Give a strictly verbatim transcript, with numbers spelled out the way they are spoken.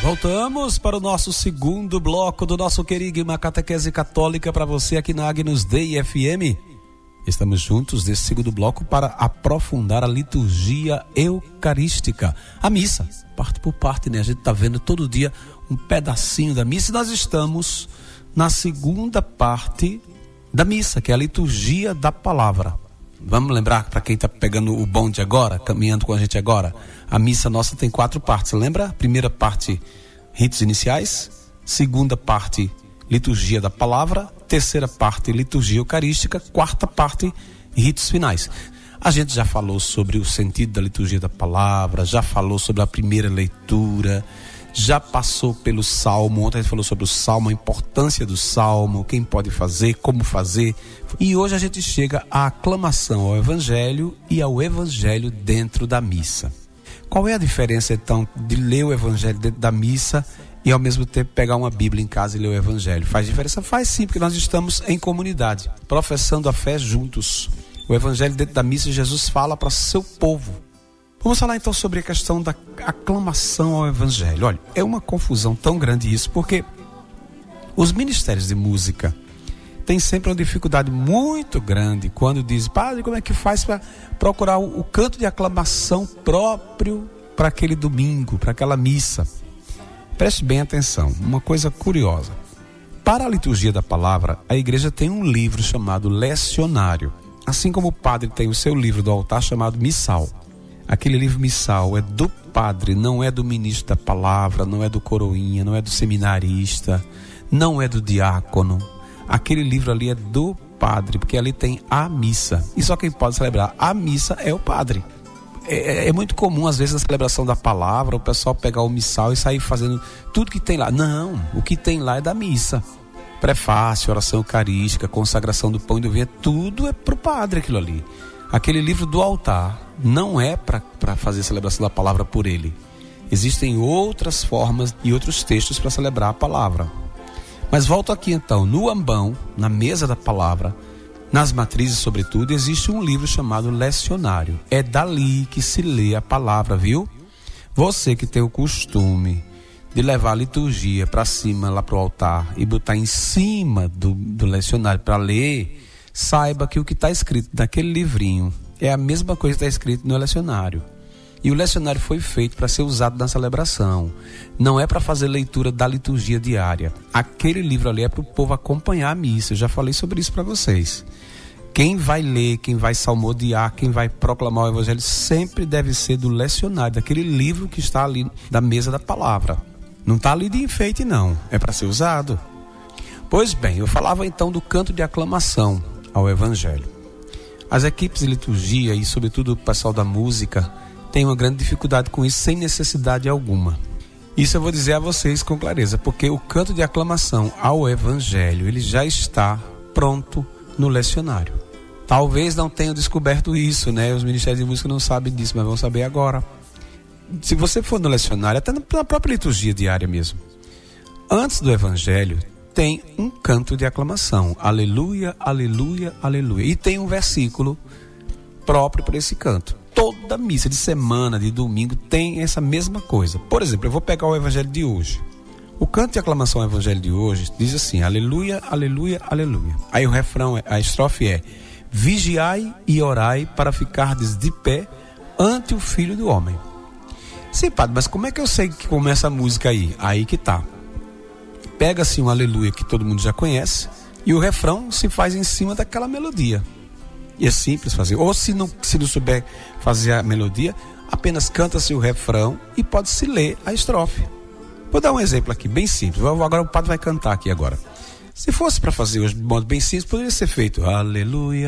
Voltamos para o nosso segundo bloco do nosso querigma Catequese Católica para você aqui na Agnus Dei F M. Estamos juntos nesse segundo bloco para aprofundar a liturgia eucarística, a missa, parte por parte, né? A gente está vendo todo dia um pedacinho da missa e nós estamos na segunda parte da missa, que é a liturgia da palavra. Vamos lembrar para quem está pegando o bonde agora, caminhando com a gente agora, a missa nossa tem quatro partes, lembra? Primeira parte, ritos iniciais. Segunda parte, liturgia da palavra. Terceira parte, liturgia eucarística. Quarta parte, ritos finais. A gente já falou sobre o sentido da liturgia da palavra, já falou sobre a primeira leitura, já passou pelo salmo. Ontem a gente falou sobre o salmo, a importância do salmo, quem pode fazer, como fazer. E hoje a gente chega à aclamação ao evangelho e ao evangelho dentro da missa. Qual é a diferença então de ler o evangelho dentro da missa e ao mesmo tempo pegar uma Bíblia em casa e ler o evangelho? Faz diferença? Faz sim, porque nós estamos em comunidade, professando a fé juntos. O evangelho dentro da missa, Jesus fala para seu povo. Vamos falar então sobre a questão da aclamação ao evangelho. Olha, é uma confusão tão grande isso, porque os ministérios de música têm sempre uma dificuldade muito grande quando dizem: padre, como é que faz para procurar o, o canto de aclamação próprio para aquele domingo, para aquela missa? Preste bem atenção, uma coisa curiosa. Para a liturgia da palavra, a igreja tem um livro chamado lecionário, assim como o padre tem o seu livro do altar chamado missal. Aquele livro missal é do padre, não é do ministro da palavra, não é do coroinha, não é do seminarista, não é do diácono. Aquele livro ali é do padre, porque ali tem a missa. E só quem pode celebrar a missa é o padre. É, é muito comum, às vezes, na celebração da palavra, o pessoal pegar o missal e sair fazendo tudo que tem lá. Não, o que tem lá é da missa. Prefácio, oração eucarística, consagração do pão e do vinho, tudo é pro padre aquilo ali. Aquele livro do altar não é para fazer a celebração da palavra por ele. Existem outras formas e outros textos para celebrar a palavra. Mas volto aqui então, no ambão, na mesa da palavra, nas matrizes sobretudo, existe um livro chamado lecionário. É dali que se lê a palavra, viu? Você que tem o costume de levar a liturgia para cima, lá para o altar, e botar em cima do, do lecionário para ler, saiba que o que está escrito naquele livrinho é a mesma coisa que está escrito no lecionário. E o lecionário foi feito para ser usado na celebração. Não é para fazer leitura da liturgia diária. Aquele livro ali é para o povo acompanhar a missa. Eu já falei sobre isso para vocês. Quem vai ler, quem vai salmodiar, quem vai proclamar o evangelho sempre deve ser do lecionário, daquele livro que está ali da mesa da palavra. Não está ali de enfeite não, é para ser usado. Pois bem, eu falava então do canto de aclamação ao evangelho. As equipes de liturgia e sobretudo o pessoal da música tem uma grande dificuldade com isso, sem necessidade alguma. Isso eu vou dizer a vocês com clareza, porque o canto de aclamação ao evangelho, ele já está pronto no lecionário. Talvez não tenham descoberto isso, né? Os ministérios de música não sabem disso, mas vão saber agora. Se você for no lecionário, até na própria liturgia diária mesmo, antes do evangelho, tem um canto de aclamação. Aleluia, aleluia, aleluia. E tem um versículo próprio para esse canto. Toda missa de semana, de domingo, tem essa mesma coisa. Por exemplo, eu vou pegar o evangelho de hoje. O canto de aclamação ao evangelho de hoje diz assim: aleluia, aleluia, aleluia. Aí o refrão, a estrofe é: vigiai e orai para ficardes de pé ante o Filho do Homem. Sim, padre, mas como é que eu sei que começa a música aí? Aí que tá. Pega-se um aleluia que todo mundo já conhece e o refrão se faz em cima daquela melodia. E é simples fazer. Ou se não, se não souber fazer a melodia, apenas canta-se o refrão e pode-se ler a estrofe. Vou dar um exemplo aqui, bem simples. Agora o padre vai cantar aqui agora. Se fosse para fazer hoje de modo bem simples, poderia ser feito aleluia.